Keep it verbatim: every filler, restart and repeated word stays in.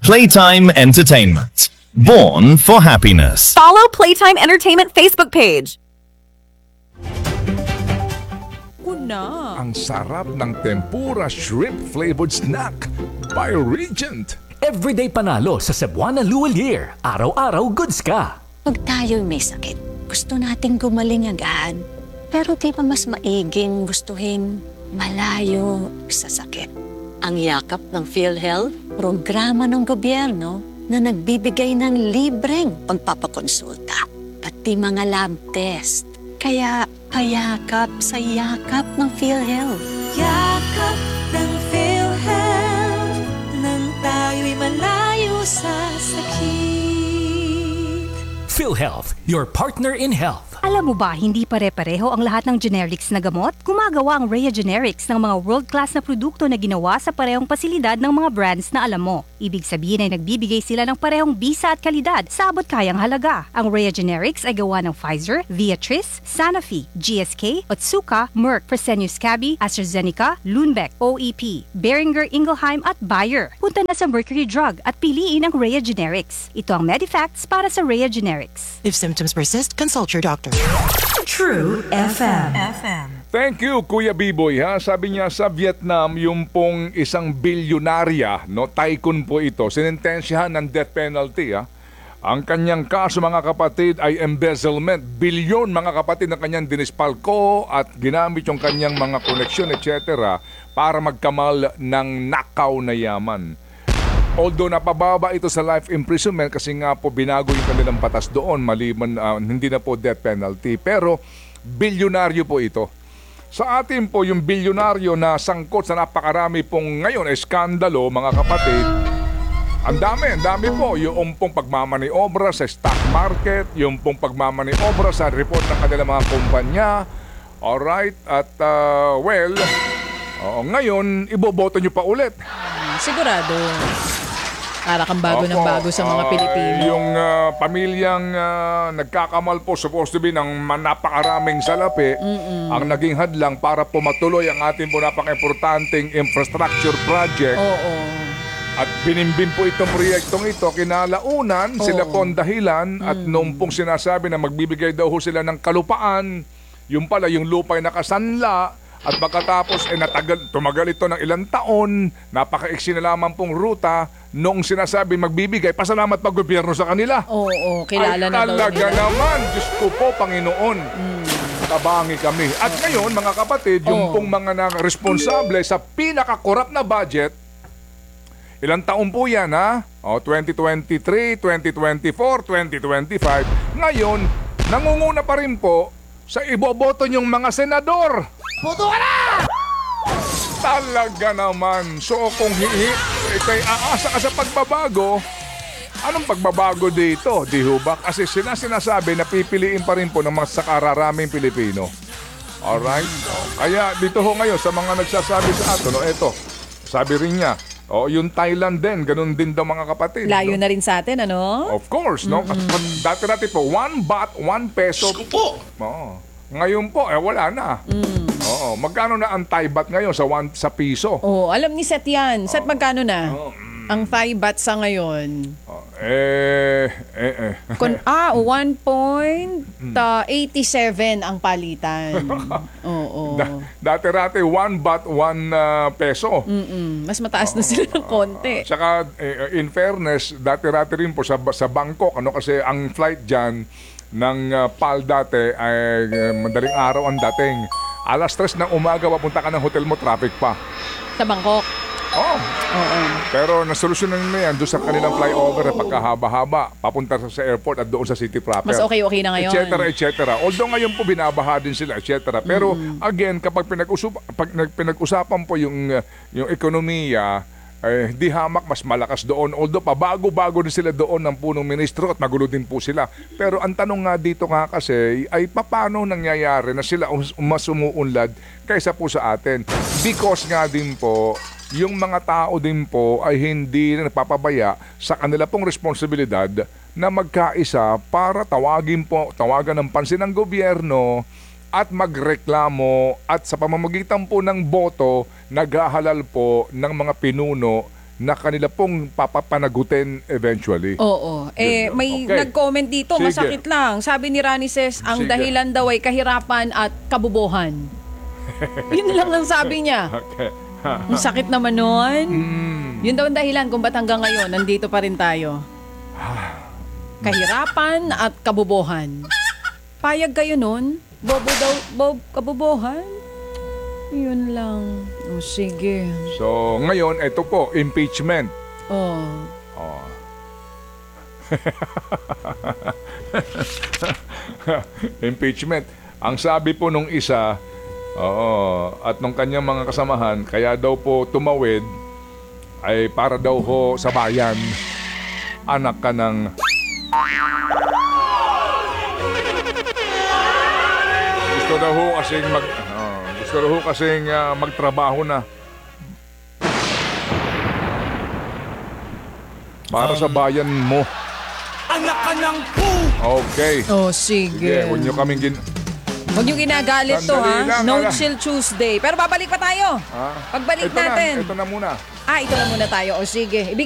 Playtime Entertainment. Born for happiness. Follow Playtime Entertainment Facebook page. Una. Ang sarap ng tempura shrimp-flavored snack by Regent. Everyday panalo sa Cebuana Luwalier. Araw-araw goods ka. Pag tayo'y may sakit, gusto nating gumaling agad. Pero di ba mas maiging gustuhin malayo sa sakit? Ang yakap ng PhilHealth, programa ng gobyerno na nagbibigay ng libreng pagpapakonsulta, pati mga lab test. Kaya payakap sa yakap ng PhilHealth. Yakap ng PhilHealth, nang tayo'y malayo sa sakit. PhilHealth, your partner in health. Alam mo ba, hindi pare-pareho ang lahat ng generics na gamot? Gumagawa ang Rhea Generics ng mga world-class na produkto na ginawa sa parehong pasilidad ng mga brands na alam mo. Ibig sabihin ay nagbibigay sila ng parehong bisa at kalidad sa abot kayang halaga. Ang Rhea Generics ay gawa ng Pfizer, Viatris, Sanofi, G S K, Otsuka, Merck, Fresenius Kabi, AstraZeneca, Lundbeck, O E P, Boehringer Ingelheim at Bayer. Punta na sa Mercury Drug at piliin ang Rhea Generics. Ito ang Medifacts para sa Rhea Generics. If symptoms persist, consult your doctor. True F M. F M. Thank you, Kuya Biboy. Ha? Sabi niya sa Vietnam, yung pong isang bilyonarya, no, tycoon po ito, sinintensyahan ng death penalty. Ha? Ang kanyang kaso, mga kapatid, ay embezzlement. Bilyon, mga kapatid, ng kanyang dinispalko at ginamit yung kanyang mga koneksyon, et cetera para magkamal ng nakaw na yaman. Although napababa ito sa life imprisonment kasi nga po binago yung kanilang batas doon, maliban uh, hindi na po death penalty. Pero bilyonaryo po ito. Sa atin po yung bilyonaryo na sangkot sa napakarami pong ngayon eskandalo, mga kapatid. Ang dami, ang dami po. Yung pong pagmamaniobra sa stock market, yung pong pagmamaniobra sa report ng kanilang mga kumpanya. Alright, at uh, well, uh, ngayon iboboto nyo pa ulit. Sigurado. Para kang bago Opo, ng bago sa mga uh, Pilipino. Yung uh, pamilyang uh, nagkakamal po, supposed to be ng napakaraming salapi, Mm-mm. ang naging hadlang para po matuloy ang ating po napaka-importanting infrastructure project. Oo. At binimbin po itong proyektong ito, kinalaunan, Oo. sila po ang dahilan, mm. at noong pong sinasabi na magbibigay daw ho sila ng kalupaan, yung pala yung lupa'y nakasanla. At pagkatapos, eh, natagal, tumagal ito ng ilang taon, napaka-iksi na lamang pong ruta, noong sinasabi magbibigay, pasalamat pa gobyerno sa kanila. Oo, oo, kilala Ay, na daw talaga nila. naman, Diyos ko po, Panginoon, mm. tabangi kami. At oh. ngayon, mga kapatid, yung oh. pong mga na responsable sa pinaka-corrupt na budget, ilang taon po yan, ha? O, twenty twenty-three, twenty twenty-four, twenty twenty-five. Ngayon, nangunguna pa rin po sa iboboto niyong mga senador. Boto ka na! Talaga naman. So kung hihi, ikay aasa ka sa pagbabago, anong pagbabago dito? Di ho ba? Kasi sila sinasabi na pipiliin pa rin po ng mga sakararaming Pilipino. Alright? Kaya dito ho ngayon sa mga nagsasabi sa ato, no, eto, sabi rin niya, oh, yung Thailand din, ganun din daw mga kapatid. Layo no? na rin sa atin, ano? Of course, no? Mm-hmm. Dati-dati po, one baht, one peso. po. Oh. Ngayon po, eh wala na. Mm. Oo, magkano na ang Thai baht ngayon sa one, sa piso? Oh, alam ni Seth yan. Seth, magkano na? Oh, mm. Ang Thai baht sa ngayon. Oh, eh, eh, eh. Kon, ah, one point eighty-seven ang palitan. Oo. Da, dati-rati, one baht, one uh, peso. Mm-mm. Mas mataas na sila ng konti. Tsaka, eh, in fairness, dati-rati rin po sa, sa Bangkok, ano, kasi ang flight dyan ng uh, P A L dati ay uh, madaling araw ang dating. Alas tres ng umaga, papunta ka ng hotel mo, traffic pa. Sa Bangkok? Oo. Oo. Pero nasolusyonan na yan doon sa kanilang flyover na pagkahaba-haba, papunta sa airport at doon sa city proper. Mas okay-okay na ngayon. Et cetera, et cetera. Although ngayon po binabaha din sila, et cetera. Pero mm. again, kapag pinag-usap, pag pinag-usapan po yung, yung ekonomiya, eh, di hamak, mas malakas doon. Although pabago-bago din sila doon ng punong ministro at magulo din po sila. Pero ang tanong nga dito nga kasi ay paano nangyayari na sila mas umuunlad kaysa po sa atin. Because nga din po, yung mga tao din po ay hindi na napapabaya sa kanila pong responsibilidad na magkaisa para tawagin po, tawagan ng pansin ng gobyerno at magreklamo at sa pamamagitan po ng boto, naghahalal po ng mga pinuno na kanila pong papapanagutin eventually. Oo. Eh, Yun, yun. may Okay. nag-comment dito, Sige. masakit lang. Sabi ni Ranices, ang Sige. dahilan daw ay kahirapan at kabubuhan. Yun lang ang sabi niya. Okay. Ang sakit naman nun. Hmm. Yun daw ang dahilan kung ba't hanggang ngayon, nandito pa rin tayo. Kahirapan at kabubuhan. Payag kayo nun? Bobo daw, bob, kabubuhan? Yun lang. O sige. So, ngayon, ito po, impeachment. Oh. Oh. Impeachment. Ang sabi po nung isa, oo, at nung kanyang mga kasamahan, kaya daw po tumawid ay para daw ho sa bayan. Anak ka ng... Gusto daw ho kasing mag... ah, gusto daw ho kasing ah, magtrabaho na. Para sa bayan mo. Anak ka ng po! Okay. Oh, Sige, sige. huwag nyo kaming gin... Huwag niyo ginagalit to, Sandali ha? lang, No ala. Chill Tuesday. Pero babalik pa tayo. Ha? Pagbalik Ito na, natin. ito na muna. Ah, ito na muna tayo. O sige. Ibig